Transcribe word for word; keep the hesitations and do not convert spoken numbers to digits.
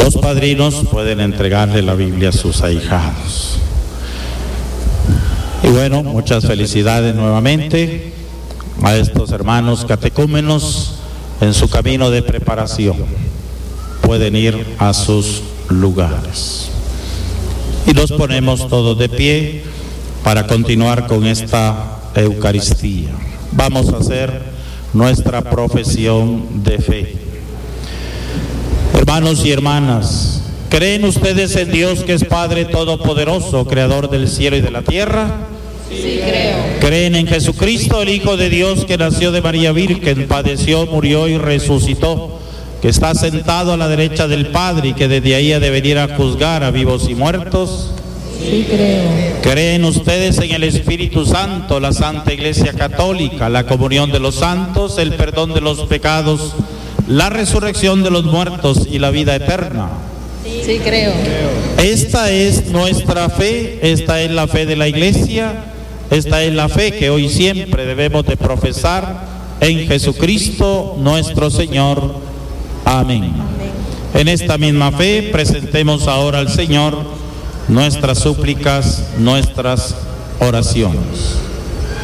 Los padrinos pueden entregarle la Biblia a sus ahijados. Y bueno, muchas felicidades nuevamente a estos hermanos catecúmenos en su camino de preparación. Pueden ir a sus lugares. Y nos ponemos todos de pie para continuar con esta Eucaristía. Vamos a hacer nuestra profesión de fe. Hermanos y hermanas, ¿creen ustedes en Dios que es Padre Todopoderoso, Creador del cielo y de la tierra? Sí, creo. ¿Creen en Jesucristo, el Hijo de Dios, que nació de María Virgen, padeció, murió y resucitó, que está sentado a la derecha del Padre y que desde ahí ha de venir a juzgar a vivos y muertos? Sí, creo. ¿Creen ustedes en el Espíritu Santo, la Santa Iglesia Católica, la comunión de los santos, el perdón de los pecados, la resurrección de los muertos y la vida eterna? Sí, creo. Esta es nuestra fe, esta es la fe de la Iglesia, esta es la fe que hoy siempre debemos de profesar en Jesucristo nuestro Señor. Amén. En esta misma fe presentemos ahora al Señor nuestras súplicas, nuestras oraciones.